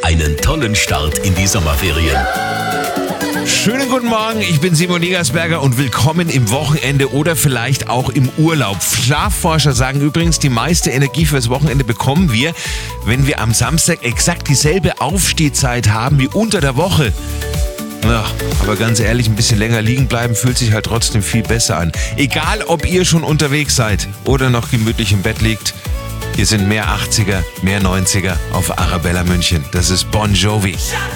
einen tollen Start in die Sommerferien. Schönen guten Morgen, ich bin Simon Negersberger und willkommen im Wochenende oder vielleicht auch im Urlaub. Schlafforscher sagen übrigens, die meiste Energie fürs Wochenende bekommen wir, wenn wir am Samstag exakt dieselbe Aufstehzeit haben wie unter der Woche. Ja, aber ganz ehrlich, ein bisschen länger liegen bleiben fühlt sich halt trotzdem viel besser an. Egal, ob ihr schon unterwegs seid oder noch gemütlich im Bett liegt. Hier sind mehr 80er, mehr 90er auf Arabella München. Das ist Bon Jovi.